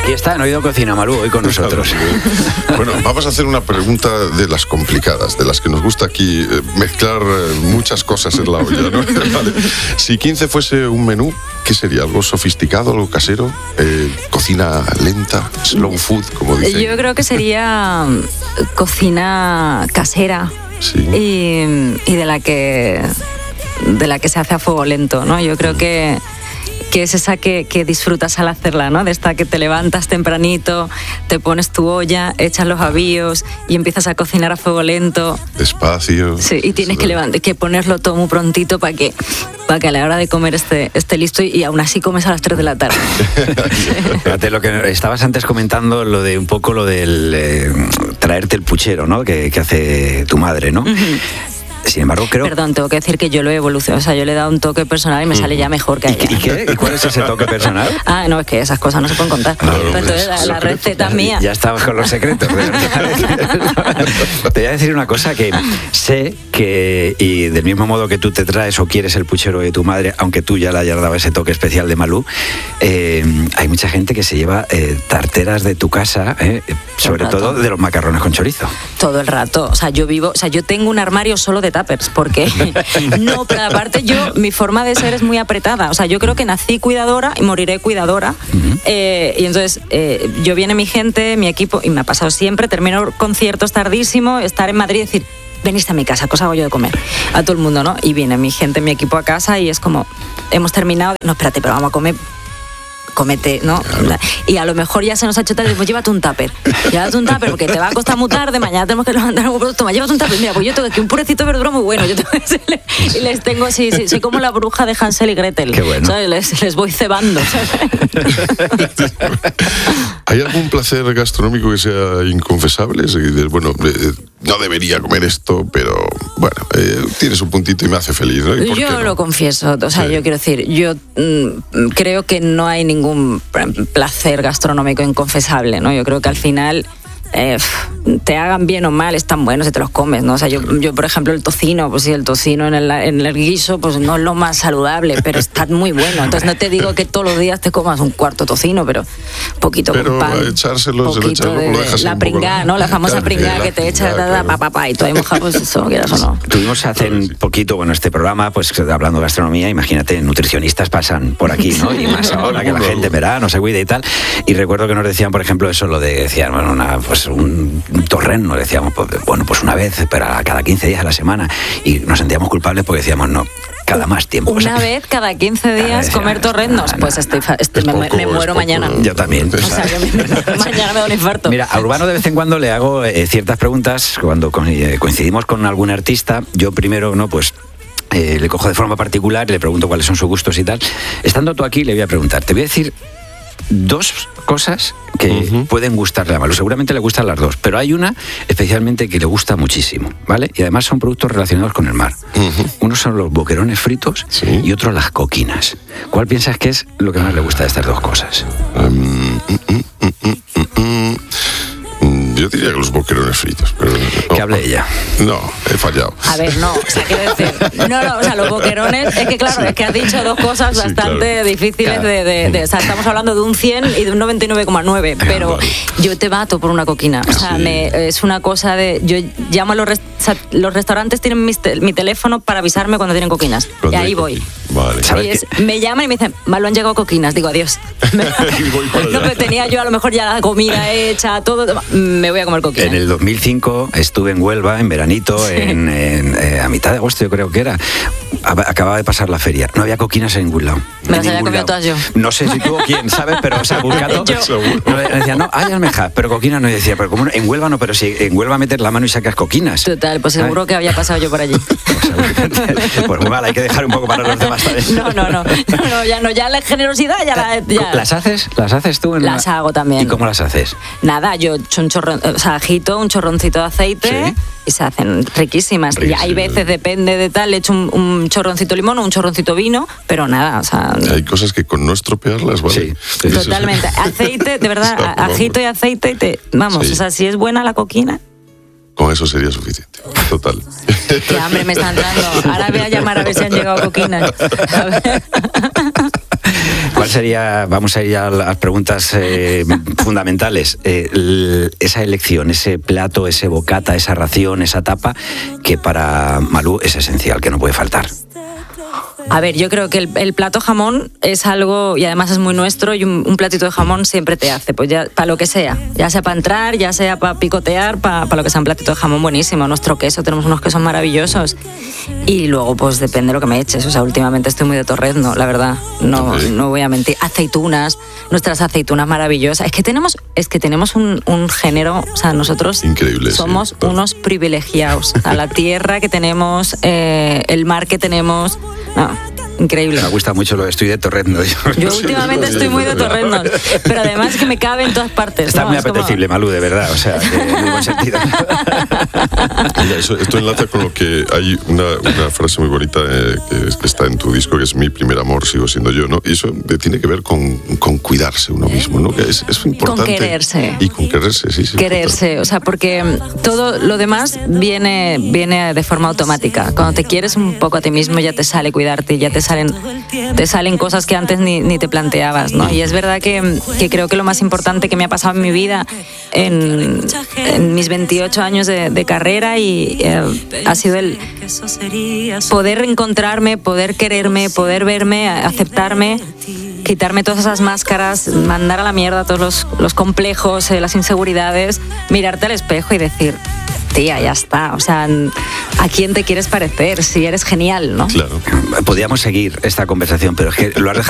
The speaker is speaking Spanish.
Ahí está, en Oído Cocina, Malú, hoy con nosotros. Bueno, vamos a hacer una pregunta de las complicadas, de las que nos gusta aquí mezclar muchas cosas en la olla, ¿no? Vale. Si 15 fuese un menú, ¿qué sería? ¿Algo sofisticado, algo casero? ¿Cocina lenta? ¿Slow food, como dicen? Yo creo que sería cocina casera. Sí. Y de la que se hace a fuego lento, ¿no? Yo creo que es esa que disfrutas al hacerla, ¿no? De esta que te levantas tempranito, te pones tu olla, echas los avíos y empiezas a cocinar a fuego lento. Despacio. Sí, y tienes que ponerlo todo muy prontito para que a la hora de comer esté listo y aún así comes a las 3 de la tarde. Fíjate, lo que estabas antes comentando, lo del traerte el puchero, ¿no? Que hace tu madre, ¿no? Sin embargo, creo... Perdón, tengo que decir que yo lo he evolucionado. O sea, yo le he dado un toque personal y me sale ya mejor que a ella. ¿Y qué? ¿Y cuál es ese toque personal? No, es que esas cosas no se pueden contar. Entonces, la receta es mía. Ya estabas con los secretos. Te voy a decir una cosa que sé que, y del mismo modo que tú te traes o quieres el puchero de tu madre, aunque tú ya le hayas dado ese toque especial de Malú, hay mucha gente que se lleva tarteras de tu casa, sobre todo de los macarrones con chorizo. Todo el rato. O sea, yo tengo un armario solo de tuppers, porque no, pero aparte mi forma de ser es muy apretada. O sea, yo creo que nací cuidadora y moriré cuidadora. Y entonces yo viene mi gente, mi equipo, y me ha pasado siempre, termino conciertos tardísimo, estar en Madrid y decir, veniste a mi casa, cosa hago yo de comer a todo el mundo, ¿no? Y viene mi gente, mi equipo a casa y es como, hemos terminado, no, espérate, pero vamos a comer. Comete, ¿no? Claro. Y a lo mejor ya se nos ha hecho tarde, pues llévate un tupper, porque te va a costar muy tarde, mañana tenemos que levantar un producto, llévate un tupper, mira, pues yo tengo aquí un purecito de verdura muy bueno, y les tengo, sí, soy como la bruja de Hansel y Gretel. Qué bueno. ¿Sabes? Les voy cebando. ¿Hay algún placer gastronómico que sea inconfesable? Bueno, no debería comer esto, pero bueno, tiene su puntito y me hace feliz, ¿no? Yo lo confieso, o sea, yo quiero decir, yo creo que no hay ningún placer gastronómico inconfesable, ¿no? Yo creo que al final te hagan bien o mal, están buenos si te los comes, ¿no? O sea, yo por ejemplo, el tocino, pues sí, el tocino en el guiso, pues no es lo más saludable, pero está muy bueno. Entonces no te digo que todos los días te comas un cuarto tocino, pero poquito con pan. Pero echárselo, lo dejas la pringada, ¿no? La famosa pringada que te echas y todo ahí mojado, pues eso, quieras o no. Tuvimos hace un poquito, este programa, pues hablando de gastronomía, imagínate, nutricionistas pasan por aquí, ¿no? Y más ahora que la gente verá, no se cuida y tal. Y recuerdo que nos decían, por ejemplo, eso, lo de, decían, bueno, un torreno, decíamos, pues una vez, pero cada 15 días a la semana, y nos sentíamos culpables porque decíamos, no, cada más tiempo. Una vez cada 15 días comer torrendos, pues me muero mañana. Yo también. O sea, mañana me da un infarto. Mira, a Urbano de vez en cuando le hago ciertas preguntas, cuando coincidimos con algún artista, yo primero, le cojo de forma particular y le pregunto cuáles son sus gustos y tal. Estando tú aquí, le voy a preguntar, te voy a decir 2 cosas que pueden gustarle a Malú. Seguramente le gustan las 2, pero hay una especialmente que le gusta muchísimo, ¿vale? Y además son productos relacionados con el mar. Unos son los boquerones fritos y otros las coquinas. ¿Cuál piensas que es lo que más le gusta de estas 2 cosas? Yo diría que los boquerones fritos, pero no. Que hable ella. No, he fallado. A ver, no, o sea, quiero decir, o sea, los boquerones, es que claro, es que has dicho 2 cosas bastante difíciles o sea, estamos hablando de un 100 y de un 99,9, pero yo te mato por una coquina. O sea, es una cosa de, yo llamo a los restaurantes tienen mi teléfono para avisarme cuando tienen coquinas. Y ahí voy. Vale. Y me llaman y me dicen, Malú, han llegado coquinas. Digo, adiós. No, pero tenía yo a lo mejor ya la comida hecha, todo. Me voy a comer coquinas. En el 2005 estuve en Huelva, en veranito, a mitad de agosto yo creo que era. Acababa de pasar la feria. No había coquinas en ningún lado. Me las había comido todas yo. No sé si tú o quién, ¿sabes? Pero, o sea, buscando. Me decía, no, hay almejas, pero coquinas no. Y decía, pero como en Huelva no, pero si en Huelva metes la mano y sacas coquinas. Total, pues seguro que había pasado yo por allí. Pues muy mal, hay que dejar un poco para los demás también. No, ya la generosidad ya. ¿Las haces tú? Las hago también. ¿Y cómo las haces? Nada, yo echo agito un chorroncito de aceite y se hacen riquísimas. Y hay veces, depende de tal, le echo un chorroncito de limón o un chorroncito de vino, pero nada, o sea... Hay cosas que con no estropearlas, ¿vale? Sí. Totalmente. Aceite, de verdad, agito y aceite y o sea, si es buena la coquina... Con eso sería suficiente. Total. Qué hambre me está entrando. Ahora voy a llamar a ver si han llegado coquinas. A ver. ¿Cuál sería, vamos a ir a las preguntas fundamentales, esa elección, ese plato, ese bocata, esa ración, esa tapa, que para Malú es esencial, que no puede faltar? A ver, yo creo que el plato jamón es algo, y además es muy nuestro, y un platito de jamón siempre te hace, pues ya para lo que sea para entrar, ya sea para picotear, para lo que sea, un platito de jamón buenísimo. Nuestro queso, tenemos unos quesos maravillosos, y luego pues depende de lo que me eches. O sea, últimamente estoy muy de torrezno, la verdad, no voy a mentir. Aceitunas, nuestras aceitunas maravillosas. Es que tenemos un género, o sea, nosotros increíble, somos unos privilegiados. A la tierra que tenemos, el mar que tenemos. No, increíble. Me gusta mucho estoy de torrezno. Yo últimamente estoy muy de torrezno, pero además que me cabe en todas partes. Está muy apetecible, Malú, de verdad, o sea, en muy buen sentido. Mira, esto enlaza con lo que hay una frase muy bonita que está en tu disco, que es mi primer amor, sigo siendo yo, ¿no? Y eso tiene que ver con cuidarse uno mismo, ¿no? Que es importante. Con quererse. Y con quererse, sí. Quererse, total. O sea, porque todo lo demás viene de forma automática. Cuando te quieres un poco a ti mismo, ya te sale cuidarte, ya te salen cosas que antes ni te planteabas, ¿no? Y es verdad que creo que lo más importante que me ha pasado en mi vida en mis 28 años de carrera ha sido el poder reencontrarme, poder quererme, poder verme, aceptarme, quitarme todas esas máscaras, mandar a la mierda todos los complejos, las inseguridades, mirarte al espejo y decir: tía, ya está, o sea, ¿a quién te quieres parecer? Si eres genial, ¿no? Claro. Podríamos seguir esta conversación, pero es que lo has dejado